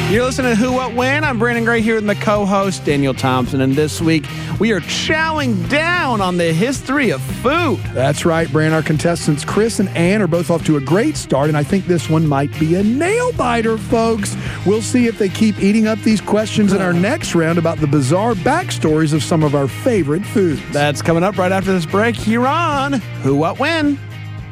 You're listening to Who, What, When. I'm Brandon Gray here with my co-host, Daniel Thompson. And this week, we are chowing down on the history of food. That's right, Brandon. Our contestants, Chris and Ann, are both off to a great start, and I think this one might be a nail-biter, folks. We'll see if they keep eating up these questions in our next round about the bizarre backstories of some of our favorite foods. That's coming up right after this break here on Who, What, When.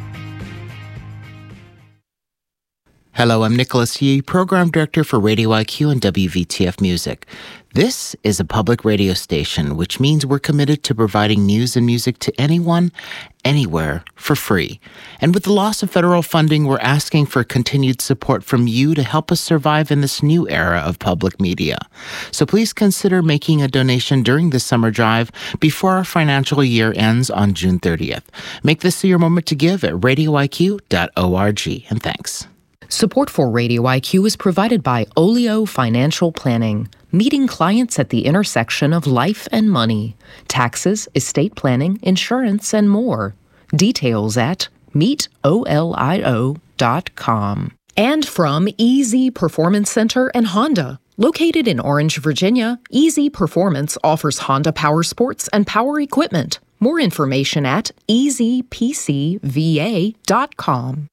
Hello, I'm Nicholas Yee, Program Director for Radio IQ and WVTF Music. This is a public radio station, which means we're committed to providing news and music to anyone, anywhere, for free. And with the loss of federal funding, we're asking for continued support from you to help us survive in this new era of public media. So please consider making a donation during the summer drive before our financial year ends on June 30th. Make this your moment to give at radioiq.org. And thanks. Support for Radio IQ is provided by Olio Financial Planning, meeting clients at the intersection of life and money, taxes, estate planning, insurance, and more. Details at meetolio.com. And from Easy Performance Center and Honda. Located in Orange, Virginia, Easy Performance offers Honda power sports and power equipment. More information at easypcva.com.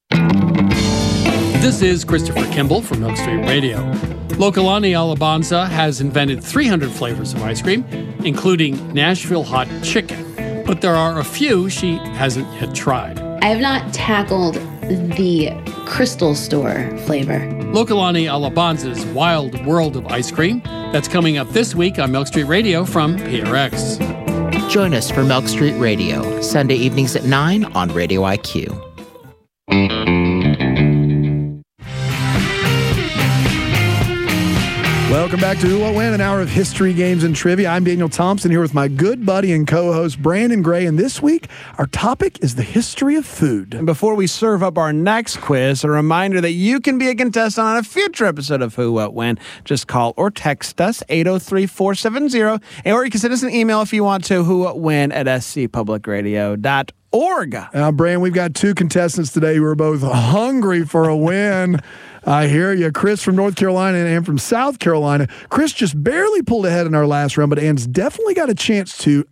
This is Christopher Kimball from Milk Street Radio. Lokalani Alabanza has invented 300 flavors of ice cream, including Nashville Hot Chicken. But there are a few she hasn't yet tried. I have not tackled the Crystal Store flavor. Lokalani Alabanza's Wild World of Ice Cream. That's coming up this week on Milk Street Radio from PRX. Join us for Milk Street Radio, Sunday evenings at 9 on Radio IQ. Welcome back to Who, What, When, an hour of history, games, and trivia. I'm Daniel Thompson here with my good buddy and co-host Brandon Gray, and this week our topic is the history of food. And before we serve up our next quiz, a reminder that you can be a contestant on a future episode of Who, What, When. Just call or text us, 803-470, or you can send us an email if you want to, whowhatwhen@scpublicradio.org. Now, Brandon, we've got two contestants today who are both hungry for a win. I hear you. Chris from North Carolina and Ann from South Carolina. Chris just barely pulled ahead in our last round, but Ann's definitely got a chance to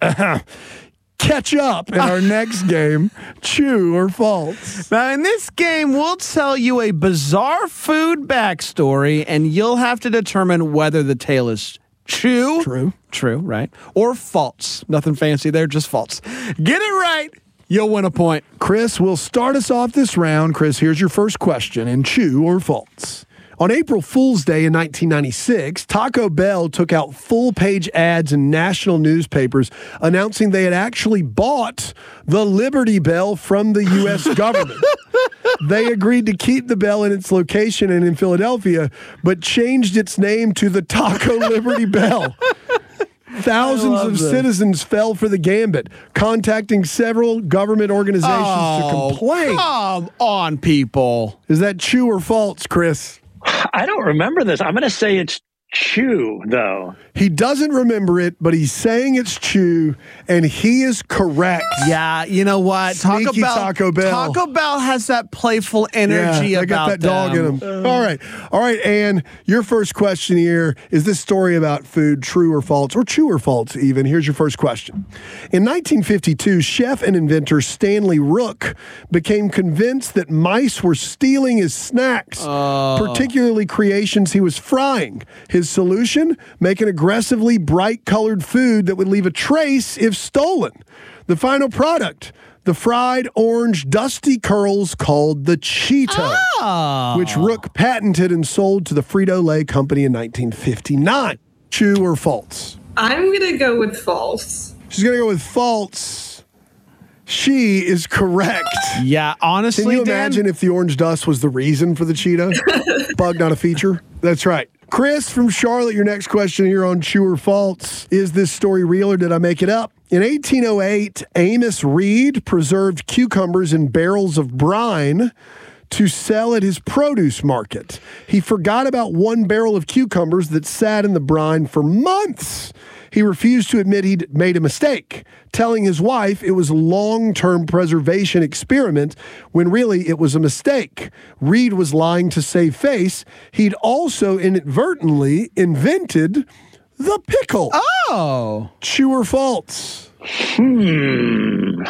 catch up in our next game, True or False. Now, in this game, we'll tell you a bizarre food backstory, and you'll have to determine whether the tale is true, right, or false. Nothing fancy there, just false. Get it right, you'll win a point. Chris will start us off this round. Chris, here's your first question in True or False. On April Fool's Day in 1996, Taco Bell took out full-page ads in national newspapers announcing they had actually bought the Liberty Bell from the U.S. government. They agreed to keep the bell in its location and in Philadelphia, but changed its name to the Taco Liberty Bell. Thousands of citizens fell for the gambit, contacting several government organizations to complain. Come on, people. Is that true or false, Chris? I don't remember this. I'm going to say it's true, though. He doesn't remember it, but he's saying it's true, and he is correct. Yeah, you know what? Sneaky Taco Bell. Taco Bell has that playful energy about got that dog in him. All right, Ann, your first question here, is this story about food true or false, or true or false even? Here's your first question. In 1952, chef and inventor Stanley Rook became convinced that mice were stealing his snacks, particularly creations he was frying. His solution? Make an aggressively bright-colored food that would leave a trace if stolen. The final product, the fried orange dusty curls called the Cheeto, which Rook patented and sold to the Frito-Lay company in 1959. True or false? I'm going to go with false. She's going to go with false. She is correct. Yeah, honestly, can you imagine if the orange dust was the reason for the Cheeto? Bug, not a feature? That's right. Chris from Charlotte, your next question here on True or False. Is this story real or did I make it up? In 1808, Amos Reed preserved cucumbers in barrels of brine to sell at his produce market. He forgot about one barrel of cucumbers that sat in the brine for months. he refused to admit he'd made a mistake, telling his wife it was a long-term preservation experiment when really it was a mistake. Reed was lying to save face. He'd also inadvertently invented the pickle. Oh. True or false? I'm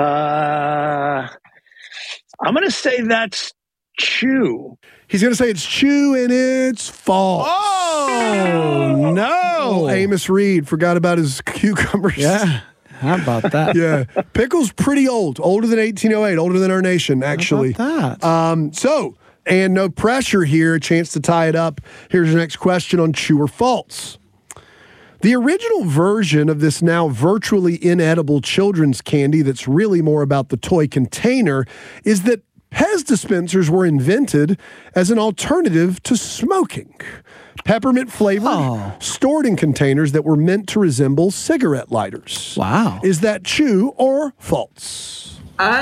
going to say that's true. He's going to say it's true, and it's false. Oh, no. Oh, Amos Reed forgot about his cucumbers. Yeah. How about that? Yeah. Pickle's pretty old. Older than 1808. Older than our nation, actually. How about that? And no pressure here. A chance to tie it up. Here's your next question on true or false. The original version of this now virtually inedible children's candy that's really more about the toy container is that Pez dispensers were invented as an alternative to smoking. Peppermint flavored, stored in containers that were meant to resemble cigarette lighters. Wow. Is that true or false?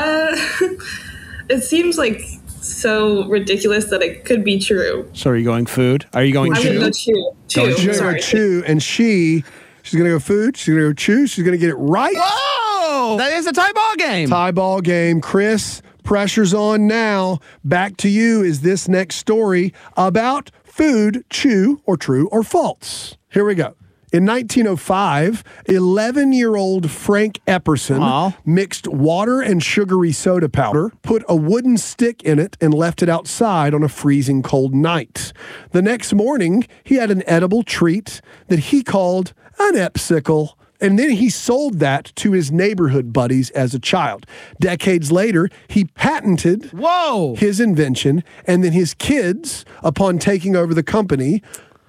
It seems like so ridiculous that it could be true. So are you going food? Are you going I'm chew? going to go chew. She's Chew. going to Sorry. go chew, and she's going to go food. She's going to go chew. She's going to get it right. Whoa! That is a tie ball game. Tie ball game. Chris, pressure's on now. Back to you. Is this next story about food, chew, or true or false? Here we go. In 1905, 11-year-old Frank Epperson mixed water and sugary soda powder, put a wooden stick in it, and left it outside on a freezing cold night. The next morning, he had an edible treat that he called an Epsicle. And then he sold that to his neighborhood buddies as a child. Decades later, he patented his invention, and then his kids, upon taking over the company,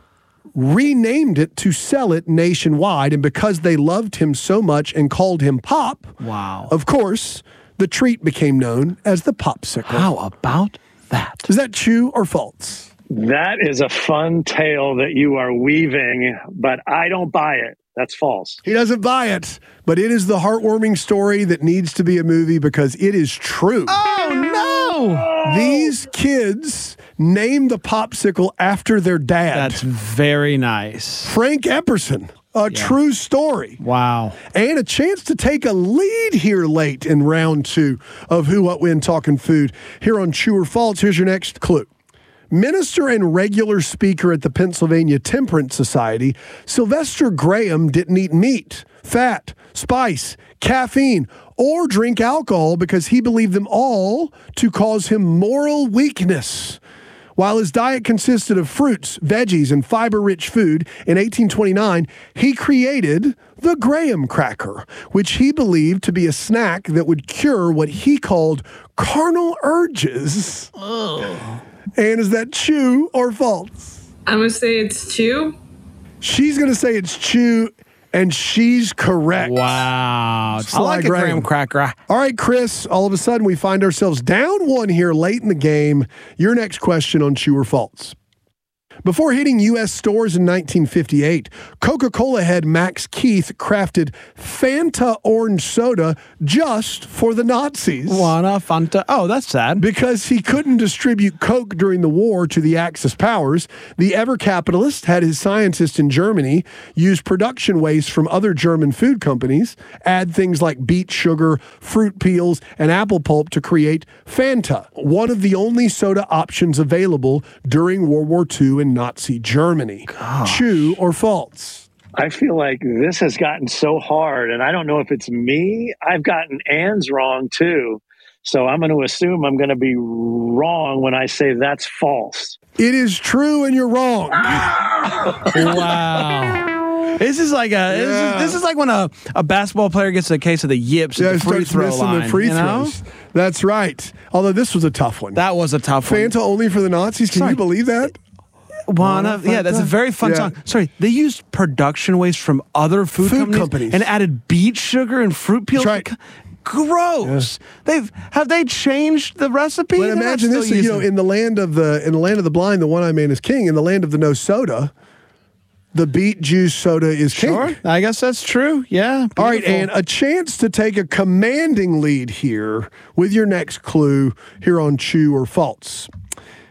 renamed it to sell it nationwide. And because they loved him so much and called him Pop, of course, the treat became known as the Popsicle. How about that? Is that true or false? That is a fun tale that you are weaving, but I don't buy it. That's false. He doesn't buy it, but it is the heartwarming story that needs to be a movie because it is true. Oh, no! These kids named the Popsicle after their dad. That's very nice. Frank Epperson. A true story. Wow. And a chance to take a lead here late in round 2 of Who, What, When, Talking Food. Here on True or False, here's your next clue. Minister and regular speaker at the Pennsylvania Temperance Society, Sylvester Graham didn't eat meat, fat, spice, caffeine, or drink alcohol because he believed them all to cause him moral weakness. While his diet consisted of fruits, veggies, and fiber-rich food, in 1829, he created the Graham cracker, which he believed to be a snack that would cure what he called carnal urges. And is that true or false? I'm going to say it's true. She's going to say it's true, and she's correct. Wow. I like a graham cracker. All right, Chris, all of a sudden we find ourselves down 1 here late in the game. Your next question on true or false. Before hitting U.S. stores in 1958, Coca-Cola head Max Keith crafted Fanta orange soda just for the Nazis. Wanna Fanta? Oh, that's sad. Because he couldn't distribute Coke during the war to the Axis powers, the ever-capitalist had his scientists in Germany use production waste from other German food companies, add things like beet sugar, fruit peels, and apple pulp to create Fanta, one of the only soda options available during World War II in Nazi Germany. True or false? I feel like this has gotten so hard, and I don't know if it's me. I've gotten ands wrong, too. So I'm going to assume I'm going to be wrong when I say that's false. It is true, and you're wrong. Wow. This is like this is like when a basketball player gets a case of the yips at the free throw line. The free throws. That's right. Although this was a tough one. That was a tough one. Fanta only for the Nazis. Can you believe that? That's a very fun song. Sorry, they used production waste from other food companies and added beet sugar and fruit peels. That's right. Gross. Have they changed the recipe? Well, imagine this. In the land of the blind, the one-eyed man is king. In the land of the no soda, the beet juice soda is king. Sure, I guess that's true. Yeah. Beautiful. All right, and a chance to take a commanding lead here with your next clue here on True or False.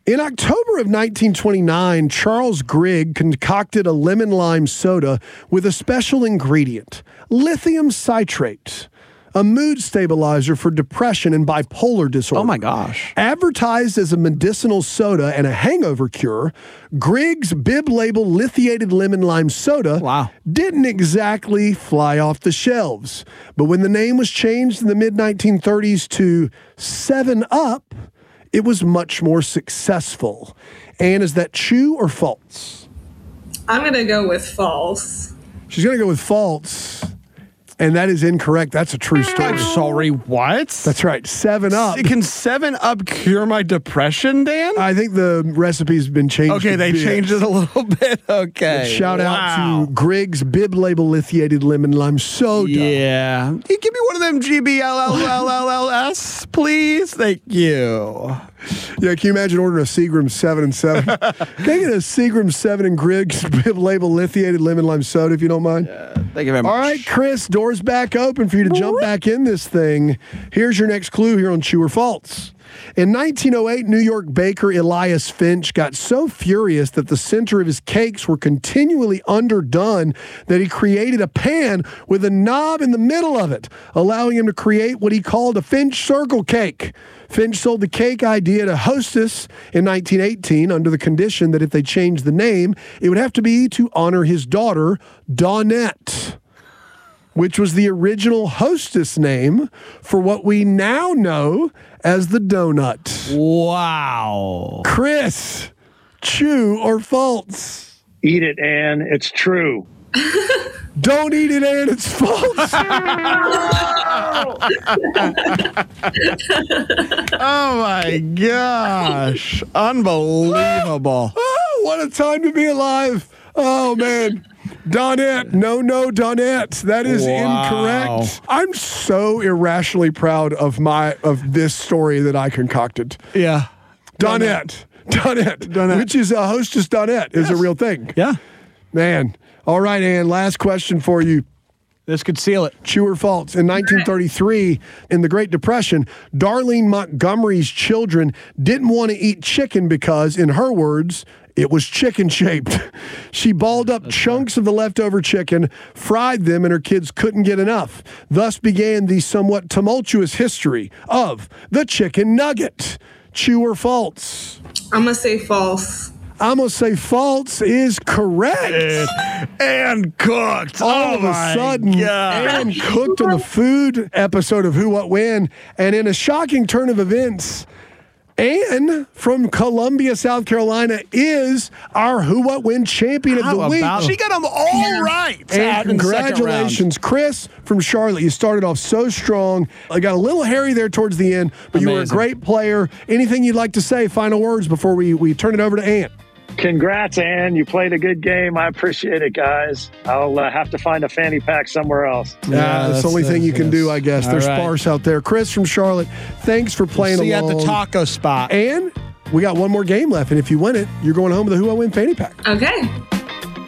In October of 1929, Charles Grigg concocted a lemon-lime soda with a special ingredient, lithium citrate, a mood stabilizer for depression and bipolar disorder. Oh, my gosh. Advertised as a medicinal soda and a hangover cure, Grigg's bib label lithiated lemon-lime soda didn't exactly fly off the shelves. But when the name was changed in the mid-1930s to 7-Up, it was much more successful. And is that true or false? I'm going to go with false. She's going to go with false. And that is incorrect. That's a true story. I'm sorry, what? That's right. 7-Up. Can 7-Up cure my depression, Dan? I think the recipe's been changed. Okay, they changed it a little bit. Okay. But shout out to Grigg's bib label lithiated lemon lime soda. Yeah. Can you give me one of them GBLLLLS, please? Thank you. Yeah, can you imagine ordering a Seagram 7 and 7? Can I get a Seagram 7 and Grigg's bib label lithiated lemon lime soda, if you don't mind? Thank you very much. All right, Chris, doors back open for you to jump back in this thing. Here's your next clue here on True or False. In 1908, New York baker Elias Finch got so furious that the center of his cakes were continually underdone that he created a pan with a knob in the middle of it, allowing him to create what he called a Finch circle cake. Finch sold the cake idea to Hostess in 1918 under the condition that if they changed the name, it would have to be to honor his daughter, Dawnette, which was the original Hostess name for what we now know as the donut. Wow. Chris, true or false? Eat it, Ann. It's true. Don't eat it, Ann. It's false. Oh, my gosh. Unbelievable. Oh, what a time to be alive. Oh, man. Dawnette. No, Dawnette. That is incorrect. I'm so irrationally proud of this story that I concocted. Yeah. Dawnette, which is a Hostess Dawnette, is a real thing. Yeah. Man. All right, Ann, last question for you. This could seal it. True or false? In 1933, in the Great Depression, Darlene Montgomery's children didn't want to eat chicken because, in her words, it was chicken-shaped. She balled up chunks of the leftover chicken, fried them, and her kids couldn't get enough. Thus began the somewhat tumultuous history of the chicken nugget. True or false? I'm going to say false. I'm going to say false is correct. And cooked. All of a sudden, Ann cooked on the food episode of Who, What, When. And in a shocking turn of events, Ann from Columbia, South Carolina, is our Who, What, When champion of the week. She got them all right. And congratulations, Chris from Charlotte. You started off so strong. I got a little hairy there towards the end, but you were a great player. Anything you'd like to say, final words, before we turn it over to Ann? Congrats, Ann. You played a good game. I appreciate it, guys. I'll have to find a fanny pack somewhere else. Yeah, that's the only thing you can do, I guess. They're sparse out there. Chris from Charlotte, thanks for playing along. See you at the taco spot. And we got one more game left, and if you win it, you're going home with a Who I Win fanny pack. Okay.